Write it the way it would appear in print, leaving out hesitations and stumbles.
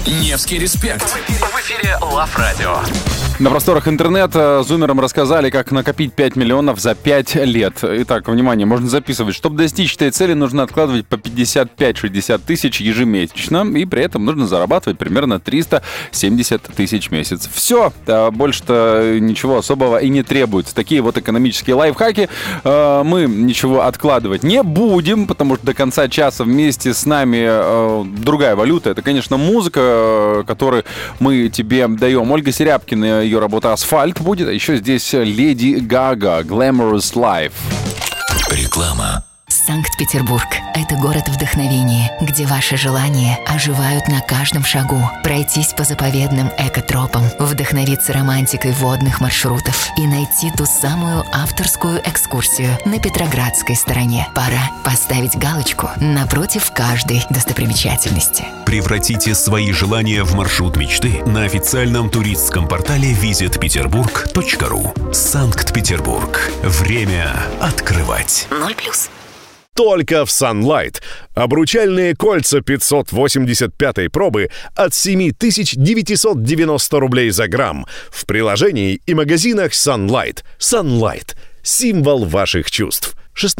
Невский респект. В эфире Love Radio. На просторах интернета зумерам рассказали, как накопить 5 миллионов за 5 лет. Итак, внимание, можно записывать. Чтобы достичь этой цели, нужно откладывать по 55-60 тысяч ежемесячно, и при этом нужно зарабатывать примерно 370 тысяч в месяц. Все, больше-то ничего особого и не требуется. Такие вот экономические лайфхаки. Мы ничего откладывать не будем, потому что до конца часа вместе с нами другая валюта. Это, конечно, музыка, которую мы тебе даем. Ольга Серябкина, ее работа «Асфальт» будет, а еще здесь Леди Гага, «Glamorous Life». Реклама. Санкт-Петербург – это город вдохновения, где ваши желания оживают на каждом шагу. Пройтись по заповедным экотропам, вдохновиться романтикой водных маршрутов и найти ту самую авторскую экскурсию на Петроградской стороне. Пора поставить галочку напротив каждой достопримечательности. Превратите свои желания в маршрут мечты на официальном туристском портале visitpeterburg.ru. Санкт-Петербург. Время открывать. 0+. Только в Sunlight. Обручальные кольца 585 пробы от 7990 рублей за грамм. В приложении и магазинах Sunlight. Sunlight. Символ ваших чувств.